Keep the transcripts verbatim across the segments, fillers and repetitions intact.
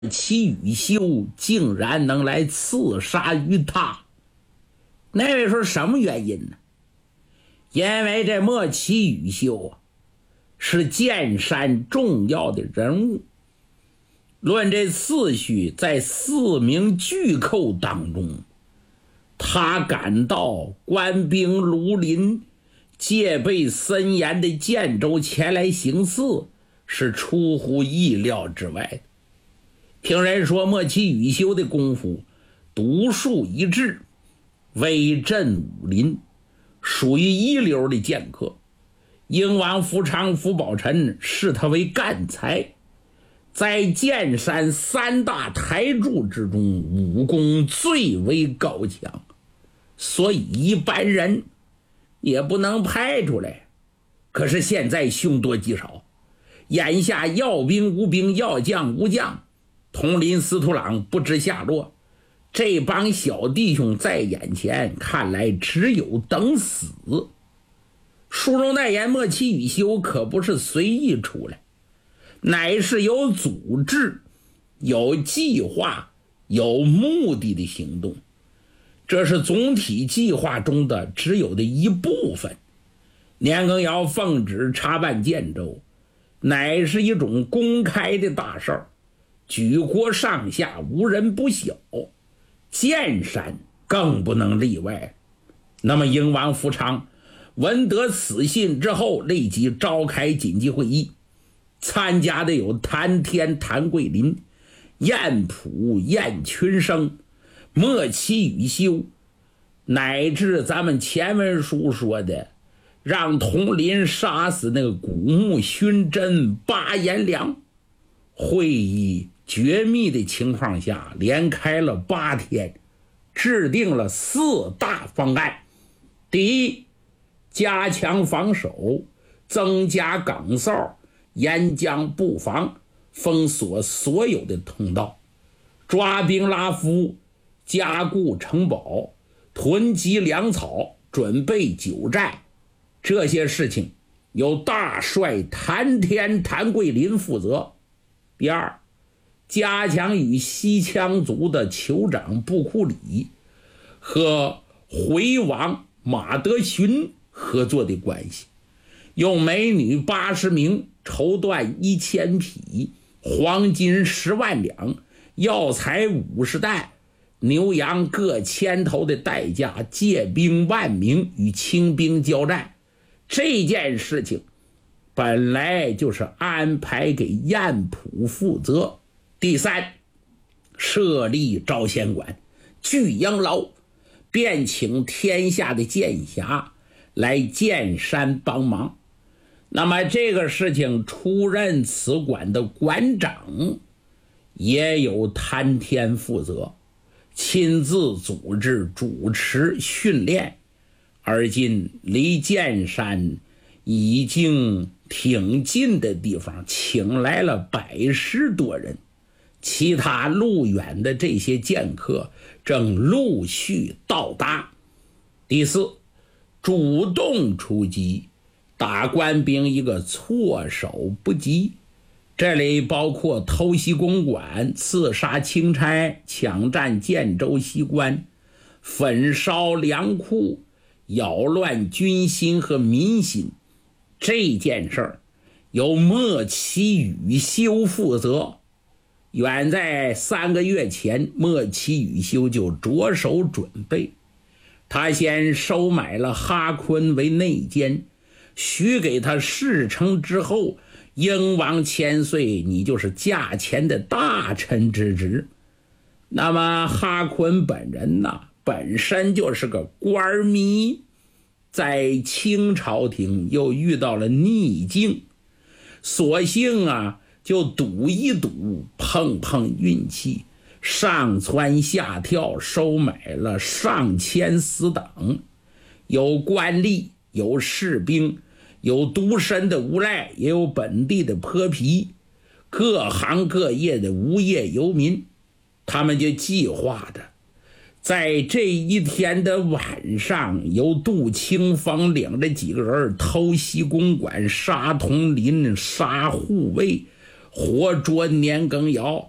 齐宇修竟然能来刺杀于他。那位说什么原因呢？因为这莫齐宇修啊，是剑山重要的人物。论这次序，在四名巨寇当中，他赶到官兵如林，戒备森严的建州前来行刺，是出乎意料之外的。听人说莫齐宇修的功夫独树一帜，威震武林，属于一流的剑客。英王福昌、福宝臣视他为干才，在剑山三大台柱之中，武功最为高强，所以一般人也不能派出来。可是现在凶多吉少，眼下要兵无兵，要将无将，统领司徒朗不知下落，这帮小弟兄在眼前看来只有等死。书中代言莫齐宇修可不是随意出来，乃是有组织、有计划、有目的的行动，这是总体计划中的只有的一部分。年羹尧奉旨查办建州，乃是一种公开的大事儿，举国上下无人不晓，剑山更不能例外。那么英王福昌闻得此信之后，立即召开紧急会议，参加的有谭天、谭桂林、晏普、晏群生、莫齐宇修，乃至咱们前文书说的让统领杀死那个古墓寻真巴彦良。会议绝密的情况下，连开了八天，制定了四大方案。第一，加强防守，增加岗哨，沿江布防，封锁所有的通道，抓兵拉夫，加固城堡，囤积粮草，准备久战。这些事情由大帅谭天、谭桂林负责。第二，加强与西羌族的酋长布库里和回王马德寻合作的关系，用美女八十名，绸缎一千匹，黄金十万两，药材五十担，牛羊各千头的代价，借兵万名与清兵交战。这件事情本来就是安排给晏普负责。第三，设立招贤馆，聚养老，便请天下的剑侠来剑山帮忙。那么这个事情出任此馆的馆长也有谭天负责，亲自组织主持训练。而今离剑山已经挺近的地方，请来了百十多人，其他路远的这些剑客正陆续到达。第四，主动出击，打官兵一个措手不及。这里包括偷袭公馆，刺杀钦差，抢占建州西关，焚烧粮库，扰乱军心和民心。这件事儿由莫齐宇修负责。远在三个月前，莫齐宇修就着手准备。他先收买了哈坤为内监，许给他事成之后，英王千岁，你就是驾前的大臣之职。那么哈坤本人呢，本身就是个官迷，在清朝廷又遇到了逆境，索性啊就赌一赌，碰碰运气，上蹿下跳，收买了上千死党，有官吏，有士兵，有独身的无赖，也有本地的泼皮，各行各业的无业游民。他们就计划的在这一天的晚上，由杜清风领着几个人偷袭公馆，杀统领，杀护卫，活捉年羹尧，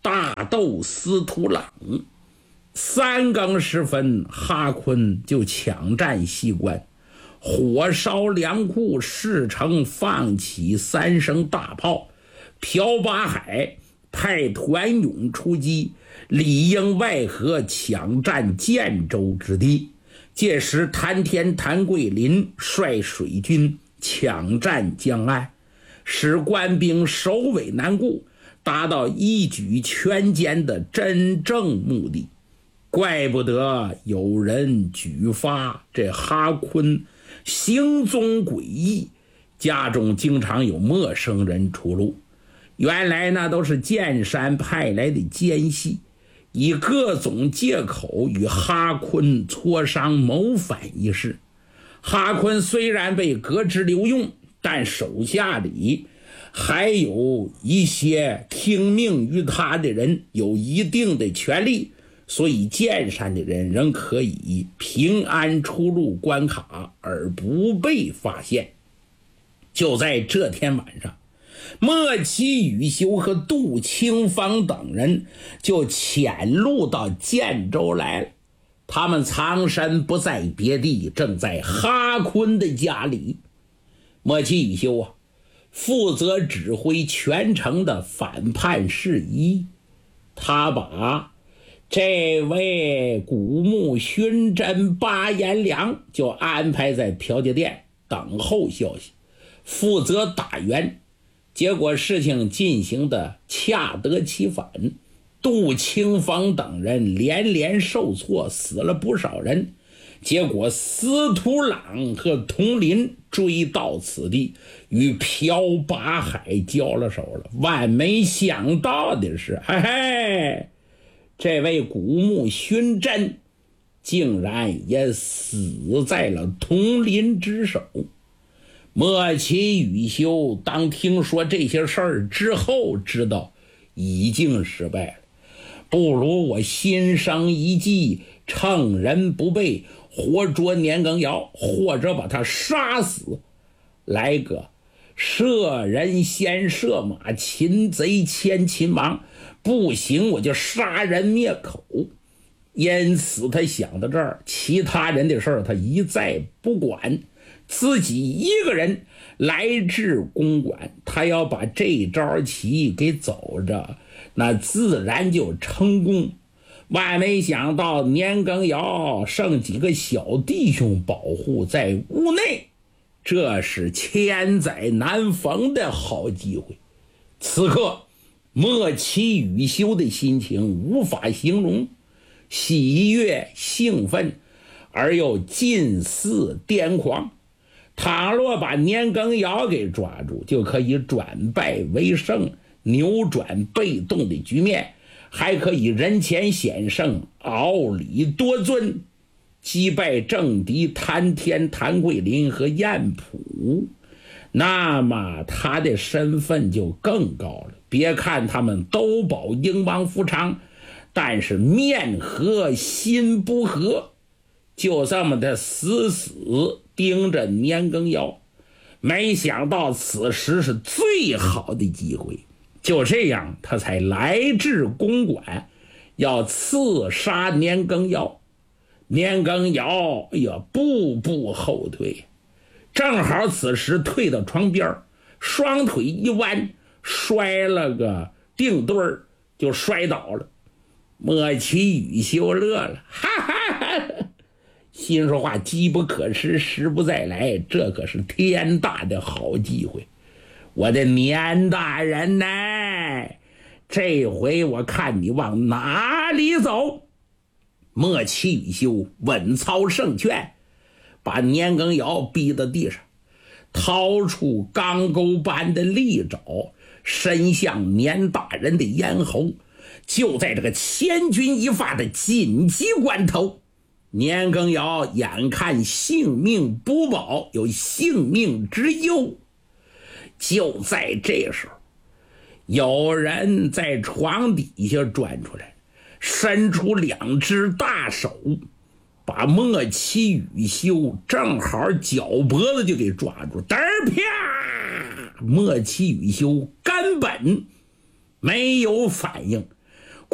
大斗司徒朗。三更时分，哈坤就抢占西关，火烧粮库，事成放起三声大炮。朴八海派团勇出击，里应外合，抢占建州之地。届时谭天、谭桂林率水军抢占江岸，使官兵首尾难顾，达到一举全歼的真正目的。怪不得有人举发这哈坤行踪诡异，家中经常有陌生人出入。原来那都是剑山派来的奸细，以各种借口与哈坤磋商谋反一事。哈坤虽然被革职留用，但手下里还有一些听命于他的人，有一定的权力，所以剑山的人仍可以平安出入关卡而不被发现。就在这天晚上，莫其宇修和杜清芳等人就潜入到建州来了。他们藏身不在别地，正在哈坤的家里。莫其宇修啊，负责指挥全城的反叛事宜。他把这位古木寻真八颜良就安排在朴家店等候消息，负责打援。结果事情进行的恰得其反，杜清芳等人连连受挫，死了不少人。结果司徒朗和佟林追到此地，与朴八海交了手了。万没想到的是，嘿嘿，这位古木寻真竟然也死在了佟林之手。莫其宇修当听说这些事儿之后，知道已经失败了，不如我心生一计，趁人不备，活捉年羹尧，或者把他杀死，来个射人先射马，擒贼先擒王，不行我就杀人灭口。因此他想到这儿，其他人的事儿他一再不管，自己一个人来至公馆，他要把这招棋给走着，那自然就成功。万没想到年羹尧剩几个小弟兄保护在屋内，这是千载难逢的好机会。此刻莫其宇修的心情无法形容，喜悦兴奋而又近似癫狂。倘若把年羹尧给抓住，就可以转败为胜，扭转被动的局面，还可以人前显圣，傲礼多尊，击败政敌谭天、谭桂林和晏普，那么他的身份就更高了。别看他们都保英王福昌，但是面和心不和，就这么的死死盯着年羹尧。没想到此时是最好的机会，就这样他才来至公馆，要刺杀年羹尧。年羹尧哎呀步步后退，正好此时退到床边，双腿一弯，摔了个定墩儿，就摔倒了。莫其宇修乐了，哈哈哈，心说话，机不可失，时不再来，这可是天大的好机会。我的年大人呢，这回我看你往哪里走。莫其宇修稳操胜券，把年羹尧逼到地上，掏出钢钩般的利爪，伸向年大人的咽喉。就在这个千钧一发的紧急关头，年羹尧眼看性命不保，有性命之忧。就在这时候，有人在床底下钻出来，伸出两只大手，把莫其宇修正好脚脖子就给抓住，嘚儿啪！莫其宇修根本没有反应，